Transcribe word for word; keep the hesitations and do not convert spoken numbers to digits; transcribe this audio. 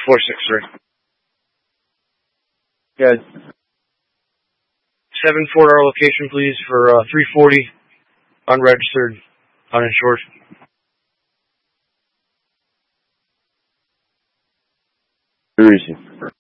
four six three. Good. seven Fort our location, please, for uh, three forty, unregistered, uninsured. Who is he?